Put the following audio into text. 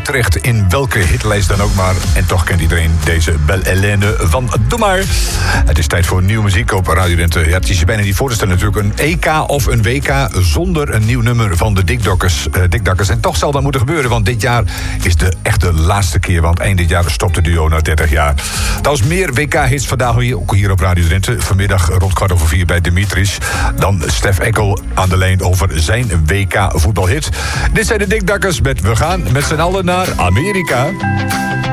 terecht in welke hitlijst dan ook maar. En toch kent iedereen deze Belle Hélène van Doe Maar. Het is tijd voor nieuwe muziek op Radio Drenthe. Ja, het is je bijna niet voor te stellen natuurlijk. Een EK of een WK zonder een nieuw nummer van de Dikdakkers. En toch zal dat moeten gebeuren, want dit jaar is echt de laatste keer. Want eind dit jaar stopt de duo na 30 jaar. Trouwens, meer WK-hits vandaag ook hier op Radio Drenthe. Vanmiddag rond 3:15 bij Dimitris. Dan Stef Eckel aan de lijn over zijn WK-voetbalhit. Dit zijn de Dikdakkers met We gaan met z'n allen naar Amerika.